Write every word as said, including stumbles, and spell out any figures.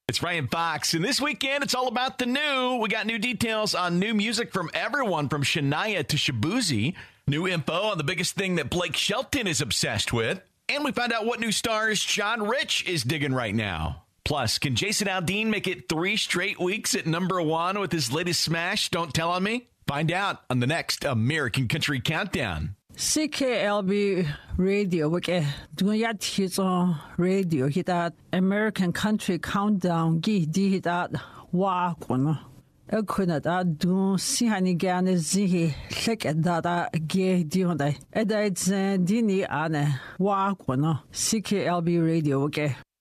It's Ryan Fox, and this weekend it's all about the new. We got new details on new music from everyone from Shania to Shaboozey, new info on the biggest thing that Blake Shelton is obsessed with, and we found out what new stars John Rich is digging right now. Plus, can Jason Aldean make it three straight weeks at number one with his latest smash, Don't Tell On Me? Find out on the next American Country Countdown. C K L B Radio, wake dunya tizon radio hitat American Country Countdown gi di hitat wa kono. Ekuna da dun sihani gane zihi lek da da ge di honda. Eda it's dini ane wa kono. C K L B Radio, wake.